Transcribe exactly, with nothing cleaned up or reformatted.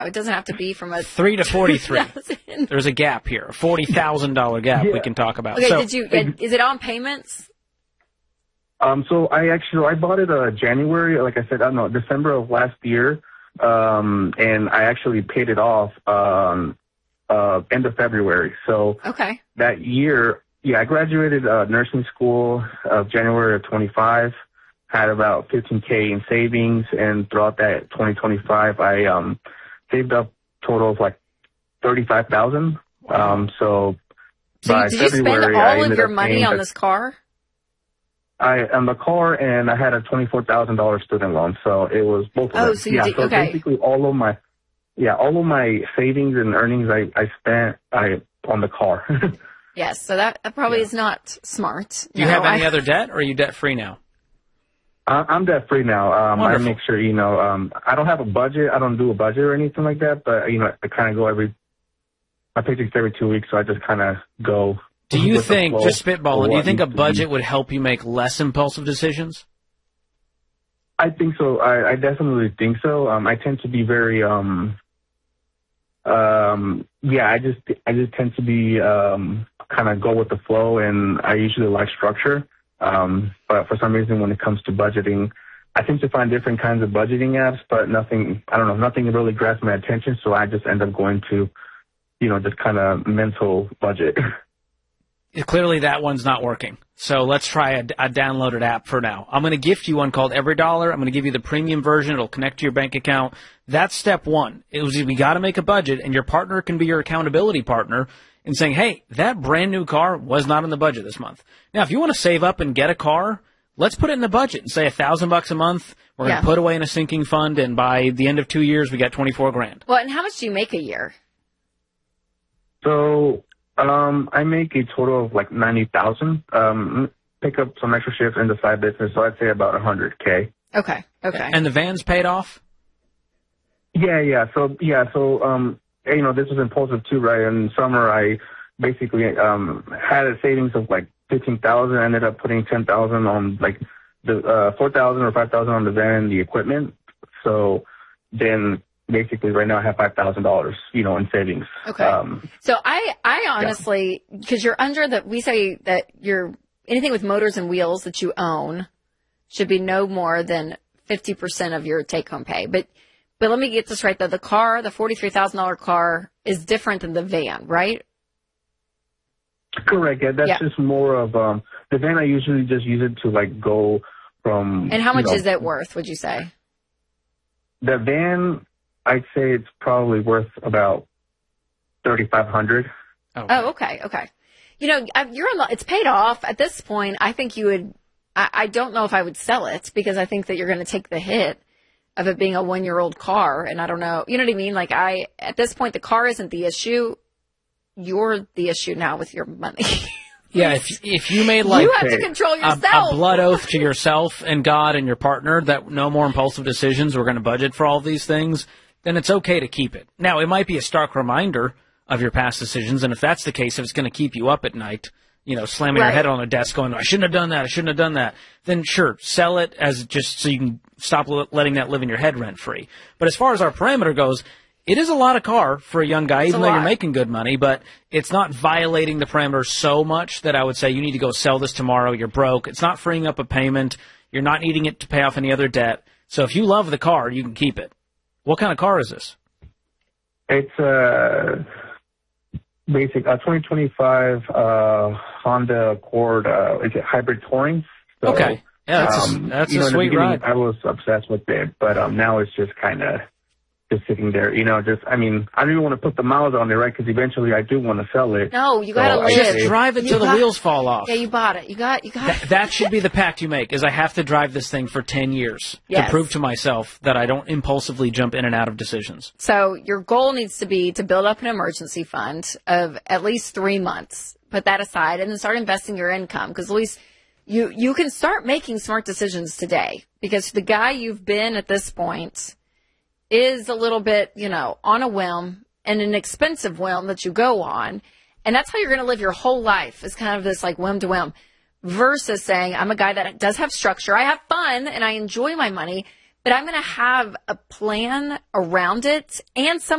It doesn't have to be from a three to forty-three. There's a gap here, a forty thousand dollar gap yeah. we can talk about. Okay, so, did you? Is it on payments? Um, so I actually I bought it uh January, like I said, I don't know, December of last year, um, and I actually paid it off um, uh, end of February. So okay, that year, yeah, I graduated uh, nursing school of January of twenty-five. Had about fifteen K in savings, and throughout that twenty twenty-five, I um, saved up a total of like thirty-five thousand. Wow. Um, so, so by did February, you spend all I of your money on this car? I on the car, and I had a twenty-four thousand dollar student loan, so it was both of them. Oh, so you yeah, did, so okay. basically all of my, yeah, all of my savings and earnings I I spent I on the car. Yes, so that, that probably yeah. is not smart. Do you no, have any I, other debt, or are you debt free now? I'm debt free now. Um, I make sure, you know, um, I don't have a budget. I don't do a budget or anything like that, but, you know, I kind of go every, my paycheck's every two weeks, so I just kind of go. Do you think, just spitballing, do you think a budget be. would help you make less impulsive decisions? I think so. I, I definitely think so. Um, I tend to be very, um, um, yeah, I just, I just tend to be, um, kind of go with the flow, and I usually like structure. Um, but for some reason, when it comes to budgeting, I think to find different kinds of budgeting apps, but nothing, I don't know, nothing really grabs my attention. So I just end up going to, you know, just kind of mental budget. Clearly that one's not working. So let's try a, a downloaded app for now. I'm going to gift you one called Every Dollar. I'm going to give you the premium version. It'll connect to your bank account. That's step one. It was, we got to make a budget, and your partner can be your accountability partner in saying, hey, that brand new car was not in the budget this month. Now, if you want to save up and get a car, let's put it in the budget and say a thousand bucks a month. We're going to yeah. put away in a sinking fund, and by the end of two years, we got twenty-four grand. Well, and how much do you make a year? So, um, I make a total of like ninety thousand. Um, pick up some extra shifts in the side business, so I'd say about a hundred K. Okay. Okay. And the van's paid off? Yeah, yeah. So, yeah, so, um, you know, this was impulsive too, right? In summer, I basically um had a savings of like fifteen thousand. I ended up putting ten thousand on like the uh, four thousand or five thousand on the van and the equipment. So then basically right now I have five thousand dollars, you know, in savings. Okay. Um, so I, I honestly, because you're under the, we say that you're anything with motors and wheels that you own should be no more than fifty percent of your take home pay. But But let me get this right, though. The car, the forty-three thousand dollar car, is different than the van, right? Correct. Yeah, that's yeah. just more of um, the van. I usually just use it to like go from. And how much you know, is it worth? Would you say? The van, I'd say it's probably worth about thirty-five hundred. Okay. Oh, okay, okay. You know, you're on the, it's paid off at this point. I think you would. I, I don't know if I would sell it because I think that you're going to take the hit of it being a one-year-old car, and I don't know. You know what I mean? Like I, at this point, the car isn't the issue. You're the issue now with your money. Yeah, if if you made like you have to control yourself. A, a blood oath to yourself and God and your partner that no more impulsive decisions, we're going to budget for all of these things, then it's okay to keep it. Now, it might be a stark reminder of your past decisions, and if that's the case, if it's going to keep you up at night, you know, slamming right. your head on a desk going, I shouldn't have done that, I shouldn't have done that, then sure, sell it as just so you can stop letting that live in your head rent-free. But as far as our parameter goes, it is a lot of car for a young guy, it's even though you're making good money, but it's not violating the parameters so much that I would say you need to go sell this tomorrow, you're broke. It's not freeing up a payment. You're not needing it to pay off any other debt. So if you love the car, you can keep it. What kind of car is this? It's a basic uh, twenty twenty-five uh, Honda Accord. Uh, it's a hybrid touring. So, okay. Yeah, that's um, a, that's you a know, sweet ride. I was obsessed with it, but um, now it's just kind of just sitting there. You know, just I mean, I don't even want to put the miles on it, right? Because eventually I do want to sell it. No, you got to so live. Just drive it till the got, wheels fall off. Yeah, you bought it. You got you got Th- that should be the pact you make, is I have to drive this thing for ten years yes. to prove to myself that I don't impulsively jump in and out of decisions. So your goal needs to be to build up an emergency fund of at least three months. Put that aside and then start investing your income, because at least you, you can start making smart decisions today, because the guy you've been at this point is a little bit, you know, on a whim and an expensive whim that you go on. And that's how you're going to live your whole life, is kind of this like whim to whim, versus saying, I'm a guy that does have structure. I have fun and I enjoy my money, but I'm going to have a plan around it and some